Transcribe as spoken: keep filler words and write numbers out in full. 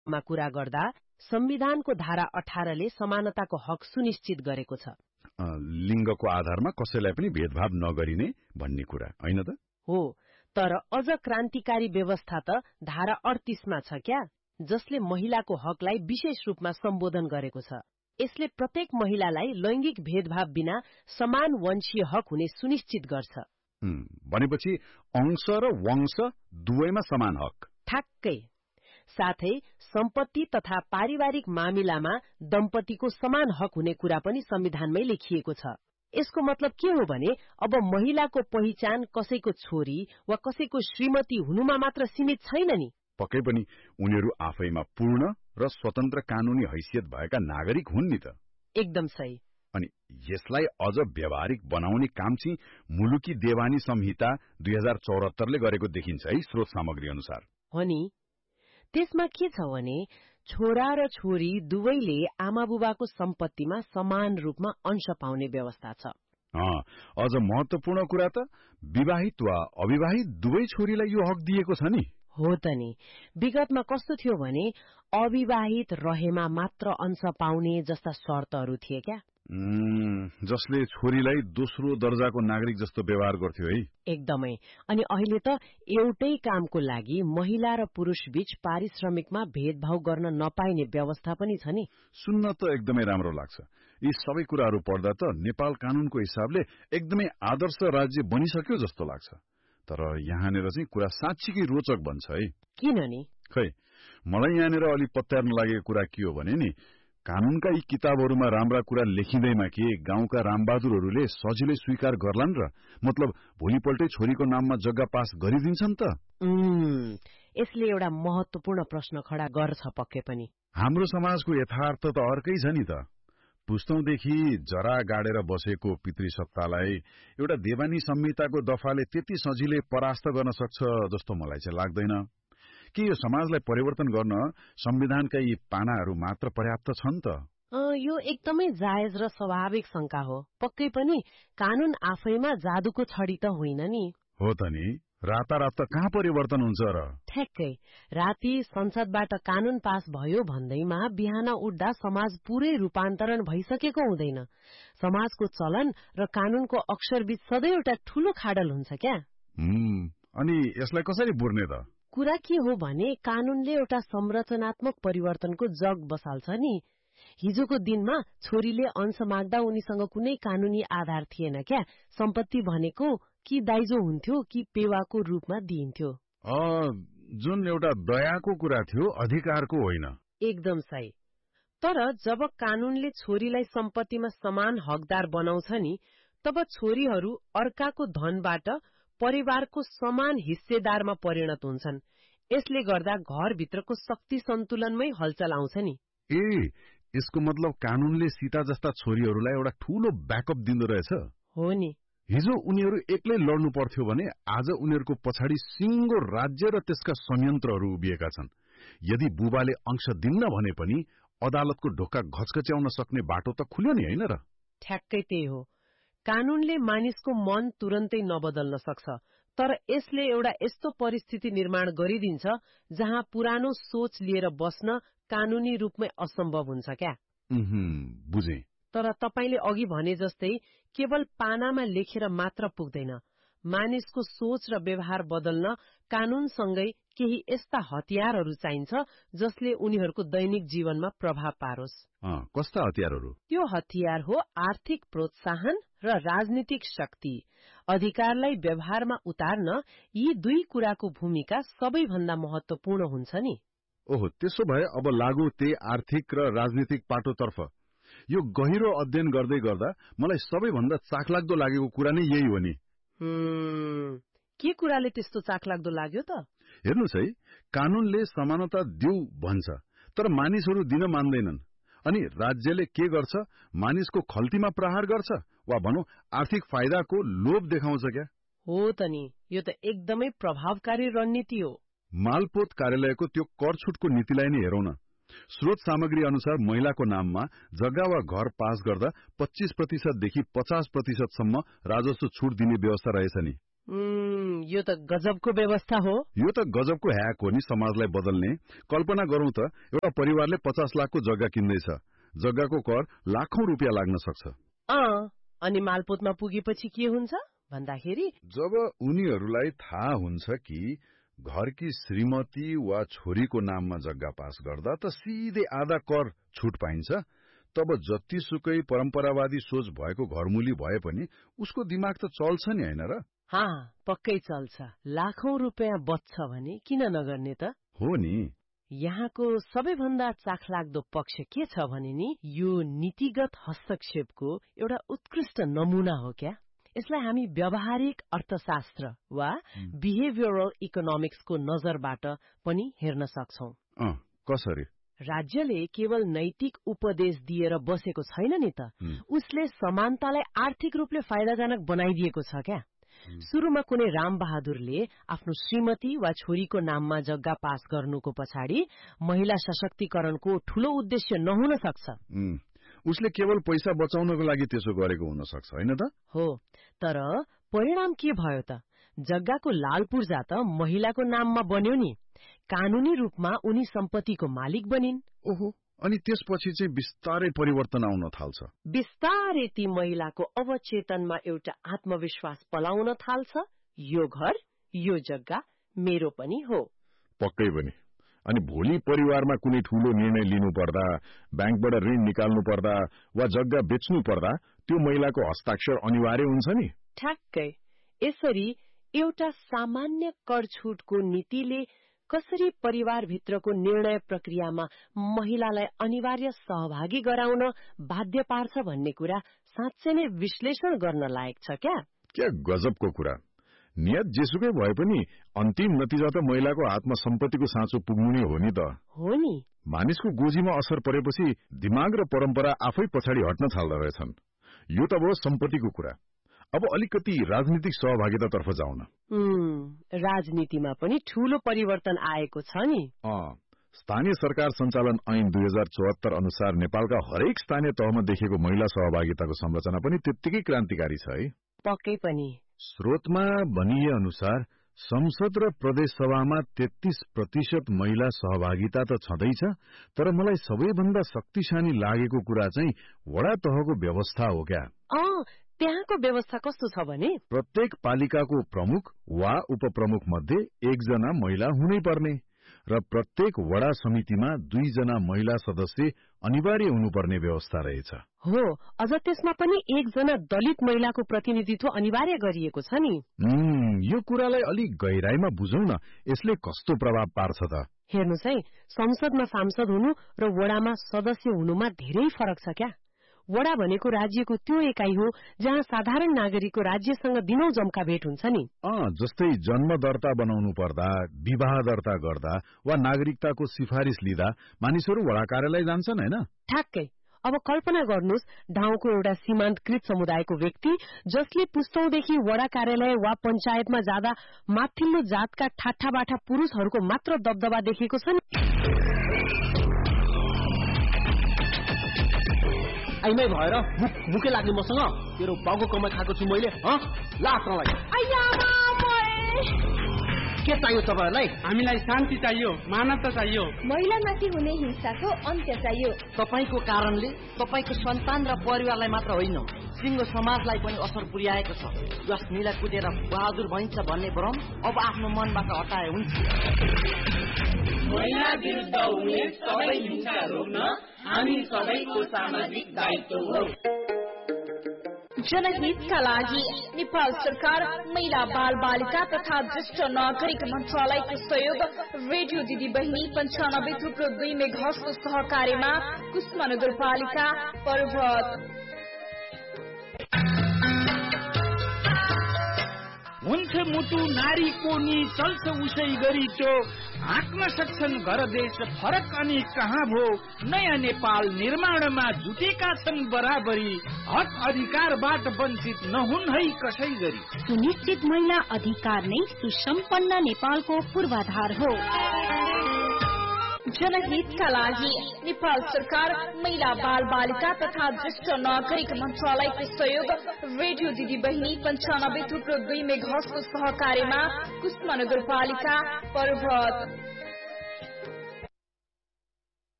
मा कुरा गर्दा संविधानको धारा अठारले समानताको हक सुनिश्चित गरेको छ। लिङ्गको आधारमा कसैलाई पनि भेदभाव नगरिने भन्ने कुरा हैन त? हो, तर अझ क्रान्तिकारी व्यवस्था त धारा अडतीस मा छ क्या, जसले महिलाको हकलाई विशेष रूपमा सम्बोधन गरेको छ। यसले प्रत्येक महिलालाई लैंगिक भेदभाव बिना समान वंशीय हक हुने सुनिश्चित गर्छ। भनेपछि अंश र वंश दुवैमा समान हक। ठ्याक्कै। साथै सम्पत्ति तथा पारिवारिक मामिलामा दम्पतिको समान हक हुने कुरा पनि संविधानमै लेखिएको छ। यसको मतलब के हो भने अब महिलाको पहिचान कसैको छोरी वा कसैको श्रीमती हुनुमा मात्र सीमित छैन नि। पक्कै पनि उनीहरू आफैमा पूर्ण र स्वतन्त्र कानूनी हैसियत भएका नागरिक हुन् नि त। एकदम सही। अनि यसलाई अझ व्यावहारिक बनाउने काम चाहिँ मुलुकी देवानी संहिता दुई हजार चौहत्तरले गरेको देखिन्छ है स्रोत सामग्री अनुसार। हो नि। त्यसमा के छ भने छोरा र छोरी दुवैले आमा बुबाको सम्पत्तिमा समान रूपमा अंश पाउने व्यवस्था छ। अझ महत्वपूर्ण कुरा त विवाहित वा अविवाहित दुवै छोरीलाई यो हक दिएको छ नि। हो त नि। विगतमा कस्तो थियो भने अविवाहित रहेमा मात्र अंश पाउने जस्ता शर्तहरू थिए क्या। जसले छोरीलाई दोस्रो दर्जाको नागरिक जस्तो व्यवहार गर्थ्यो है। एकदमै। अनि अहिले त एउटै कामको लागि महिला र पुरुष बीच पारिश्रमिकमा भेदभाव गर्न नपाइने व्यवस्था पनि छ नि। सुन्न त एकदमै राम्रो लाग्छ। यी सबै कुराहरू पढ्दा त नेपाल कानूनको हिसाबले एकदमै आदर्श राज्य बनिसक्यो जस्तो लाग्छ। तर यहाँनिर चाहिँ कुरा साँच्चीकै रोचक बन्छ है। किन नि? खै मलाई यहाँनिर अलि पत्यार्न लागेको कुरा के हो भने नि कानूनका यी किताबहरूमा राम्रा कुरा लेखिँदैमा के गाउँका रामबहादुरहरूले सजिलै स्वीकार गर्लान् र मतलब भोलिपल्टै छोरीको नाममा जग्गा पास गरिदिन्छन् त? यसले एउटा महत्वपूर्ण प्रश्न खडा गर्छ पक्कै पनि। हाम्रो समाजको यथार्थ त अर्कै छ नि त। पुस्तौंदेखि जरा गाडेर बसेको पितृसत्तालाई एउटा देवानी संहिताको दफाले त्यति सजिलै परास्त गर्न सक्छ जस्तो मलाई चाहिँ लाग्दैन। के यो समाजलाई परिवर्तन गर्न संविधानका यी पानाहरू मात्र पर्याप्त छन् त? यो एकदमै जायज र स्वाभाविक शंका हो। पक्कै पनि कानून आफैमा जादुको छडी त होइन नि। हो त नि। रातारात त कहाँ परिवर्तन हुन्छ र? ठ्याक्कै। राति संसदबाट कानून पास भयो भन्दैमा बिहान उठ्दा समाज पूरै रूपान्तरण भइसकेको हुँदैन। समाजको चलन र कानूनको अक्षरबीच सधैँ एउटा ठूलो खाडल हुन्छ क्या। अनि यसलाई कसरी बुर्ने त? कुरा के हो भने कानूनले एउटा संरचनात्मक परिवर्तनको जग बसाल्छ नि। हिजोको दिनमा छोरीले अंश माग्दा उनीसँग कुनै कानूनी आधार थिएन क्या। सम्पत्ति भनेको कि दाइजो हुन्थ्यो कि पेवाको रूपमा दिइन्थ्यो। जुन एउटा दयाको कुरा थियो, अधिकारको होइन। एकदम सही। तर जब कानूनले छोरीलाई सम्पत्तिमा समान हकदार बनाउँछ नि तब छोरीहरू अर्काको धनबाट परिवारको समान हिस्सेदारमा परिणत हुन्छन्। यसले गर्दा घरभित्रको शक्ति सन्तुलनमै हलचल आउँछ नि। ए यसको मतलब कानूनले सीता जस्ता छोरीहरूलाई एउटा ठूलो ब्याकअप दिँदो रहेछ। हो नि। हिजो उनीहरू एक्लै लड्नु पर्थ्यो भने आज उनीहरूको पछाडि सिंगो राज्य र त्यसका संयन्त्रहरू उभिएका छन्। यदि बुबाले अंश दिन्न भने पनि अदालतको ढोका घचघच्याउन सक्ने बाटो त खुल्यो नि हैन र? ठ्याक्कै त्यही हो। कानूनले मानिसको मन तुरन्तै नबदल्न सक्छ, तर यसले एउटा यस्तो परिस्थिति निर्माण गरिदिन्छ जहाँ पुरानो सोच लिएर बस्न कानूनी रूपमै असम्भव हुन्छ क्या। बुझे। तर तपाईले अघि भने जस्तै केवल पानामा लेखेर मात्र पुग्दैन। मानिसको सोच र व्यवहार बदल्न कानूनसँगै केही यस्ता हतियारहरू चाहिन्छ जसले उनीहरूको दैनिक जीवनमा प्रभाव पारोस्। कस्ता हतियारहरू? त्यो हतियार हो आर्थिक प्रोत्साहन र राजनीतिक शक्ति। अधिकारलाई व्यवहारमा उतार्न यी दुई कुराको भूमिका सबैभन्दा महत्वपूर्ण हुन्छ नि। ओहो, त्यसो भए अब लागू त्यही आर्थिक र राजनीतिक पाटोतर्फ। यो गहिरो अध्ययन गर्दै गर्दा मलाई सबैभन्दा चाखलाग्दो लागेको कुरा नै यही हो नि। के कुराले त्यस्तो चाखलाग्दो लाग्यो त? हेर्नुस् है, कानूनले समानता दिऊ भन्छ, तर मानिसहरू दिन मान्दैनन्। अनि राज्यले के गर्छ? मानिसको खल्तीमा प्रहार गर्छ वा भनौं आर्थिक फाइदाको लोभ देखाउँछ क्या। हो त नि। यो त एकदमै प्रभावकारी रणनीति हो। मालपोत कार्यालयको त्यो कर छुटको नीतिलाई नै हेरौं न। स्रोत सामग्री अनुसार महिलाको नाममा जग्गा वा घर पास गर्दा पच्चीस प्रतिशत देखि पचास प्रतिशत सम्म राजस्व छुट दिने व्यवस्था रहेछ नि। उम्, यो त गजबको व्यवस्था हो। यो त गजबको ह्याक हो नि समाजलाई बदल्ने। कल्पना गरौँ त, एउटा परिवारले पचास लाखको जग्गा किन्दैछ, जग्गाको कर लाखौं रुपियाँ लाग्न सक्छ। अँ, अनि मालपोतमा पुगेपछि के हुन्छ भन्दाखेरि जब उनीहरूलाई थाहा हुन्छ कि घरकी श्रीमती वा छोरीको नाममा जग्गा पास गर्दा त सिधै आधा कर छुट पाइन्छ, तब जतिसुकै परम्परावादी सोच भएको घरमुली भए पनि उसको दिमाग त चल्छ नि, हैन र? हाँ, पक्कै चल्छ। लाखौं रुपियाँ बच्छ भने किन नगर्ने त? हो नि। यहाँको सबैभन्दा चाखलाग्दो पक्ष के छ भने नि, यो नीतिगत हस्तक्षेपको एउटा उत्कृष्ट नमूना हो क्या। यसलाई हामी व्यावहारिक अर्थशास्त्र वा बिहेभियरल इकोनोमिक्सको नजरबाट पनि हेर्न सक्छौं। अँ, कसरी? राज्यले केवल नैतिक उपदेश दिएर बसेको छैन नि त, उसले समानतालाई आर्थिक रूपले फाइदाजनक बनाइदिएको छ क्या। सुरुमा कुनै रामबहादुरले आफ्नो श्रीमती वा छोरीको नाममा जग्गा पास गर्नुको पछाडि महिला सशक्तिकरणको ठूलो उद्देश्य नहुन सक्छ। उसले केवल पैसा बचाउनको लागि त्यसो गरेको हुन सक्छ, हैन त? हो, तर परिणाम के भयो त? जग्गाको लाल पूर्जा त महिलाको नाममा बन्यो नि। कानूनी रूपमा उनी सम्पत्तिको मालिक बनिन्। ओहो, अनि त्यसपछि चाहिँ बिस्तारै परिवर्तन आउन थाल्छ। बिस्तारै ती महिलाको अवचेतनमा एउटा आत्मविश्वास पलाउन थाल्छ, यो घर, यो जग्गा मेरो पनि हो। पक्कै पनि। अनि भोलि परिवारमा कुनै ठूलो निर्णय लिनु पर्दा, ब्याङ्कबाट ऋण निकाल्नु पर्दा वा जग्गा बेच्नु पर्दा त्यो महिलाको हस्ताक्षर अनिवार्य हुन्छ नि। ठ्याक्कै। यसरी एउटा सामान्य कर छुटको नीतिले कसरी परिवारभित्रको निर्णय प्रक्रियामा महिलालाई अनिवार्य सहभागी गराउन बाध्य पार्छ भन्ने कुरा साँच्चै नै विश्लेषण गर्न लायक छ क्या। क्या गजबको कुरा। नियत जेसुकै भए पनि अन्तिम नतिजा त महिलाको हातमा सम्पत्तिको साँचो पुग्नु नै हो नि त। हो नि। मानिसको गोजीमा असर परेपछि दिमाग र परम्परा आफै पछाडि हट्न थाल्दा रहेछन्। यो त भयो सम्पत्तिको कुरा। अब अलिकति राजनीतिक सहभागितातर्फ जाउँ न। राजनीतिमा पनि ठूलो परिवर्तन आएको छ नि। अँ, स्थानीय सरकार सञ्चालन ऐन दुई हजार चौहत्तर अनुसार नेपालका हरेक स्थानीय तहमा देखिएको महिला सहभागिताको संरचना पनि त्यत्तिकै क्रान्तिकारी छ है। पक्कै पनि। स्रोतमा भनिए अनुसार संसद र प्रदेश सभामा तेत्तीस प्रतिशत महिला सहभागिता त छँदैछ, तर मलाई सबैभन्दा शक्तिशाली लागेको कुरा चाहिँ वडा तहको व्यवस्था हो क्या। अँ, त्यहाँको व्यवस्था कस्तो छ भने प्रत्येक पालिकाको प्रमुख वा उपप्रमुख मध्ये एकजना महिला हुनै पर्ने र प्रत्येक वडा समितिमा दुईजना महिला सदस्य अनिवार्य हुनुपर्ने व्यवस्था रहेछ। हो, अझ त्यसमा पनि एकजना दलित महिलाको प्रतिनिधित्व अनिवार्य गरिएको छ नि। यो कुरालाई अलि गहिराईमा बुझौं न, यसले कस्तो प्रभाव पार्छ त? हेर्नुस् है, संसदमा सांसद हुनु र वडामा सदस्य हुनुमा धेरै फरक छ क्या। वडा भनेको राज्यको त्यो एकाइ हो जहाँ साधारण नागरिकको राज्यसँग दिनौं जम्का भेट हुन्छ नि। अँ, जस्तै जन्म दर्ता बनाउनु पर्दा, विवाह दर्ता गर्दा वा नागरिकताको सिफारिस लिँदा मानिसहरू वडा कार्यालय जान्छन्, हैन? ठ्याक्कै। अब कल्पना गर्नुस्, गाउँको एउटा सीमान्तकृत समुदायको व्यक्ति जसले पुस्तौंदेखि वडा कार्यालय वा पञ्चायतमा जाँदा माथिल्लो जातका ठाठाबाठा पुरुषहरूको मात्र दबदबा देखेको छ नि। आइमै भएर मुख मुखे लाग्ने मसँग, तेरो बाउको कमाइ खाएको छु मैले। लास्टलाई के चाहियो तपाईहरुलाई? हामीलाई शान्ति चाहियो, मानवता चाहियो, महिलामाथि हुने हिंसाको अन्त्य चाहियो। तपाईको कारणले तपाईको सन्तान र परिवारलाई मात्र होइन, सिङ्गो समाजलाई पनि असर पुर्याएको छ। जसनीलाई कुटेर बहादुर भइन्छ भन्ने भ्रम अब आफ्नो मनबाट हटाए हुन्छ। महिला विरुद्ध हुने सबै हिंसा रोक्न हामी सबैको सामाजिक दायित्व हो। जनहितका लागि नेपाल सरकार महिला बाल बालिका तथा ज्येष्ठ नागरिक मन्त्रालयको सहयोग रेडियो दिदी बहिनी पञ्चानब्बे थुप्रो दुई मेघार्सको सहकार्यमा कुष्मा नगरपालिका पर्वत। हुन्छ मुटु नारीको नि चल्छ उसै गरी चो, हाँक्न सक्छन् घर देश फरक अनि कहाँ भो। नयाँ नेपाल निर्माणमा जुटेका छन् बराबरी, हक अधिकारबाट वञ्चित नहुन् है कसै गरी। सुनिश्चित महिला अधिकार नै सुसम्पन्न नेपालको पूर्वाधार हो। जनहितका लागि नेपाल सरकार महिला बाल बालिका तथा ज्येष्ठ नागरिक मन्त्रालयको सहयोग रेडियो दिदी बहिनी पञ्चानब्बे थुप्रो दुई मेघार्जको सहकार्यमा कुष्मा नगरपालिका पर्वत।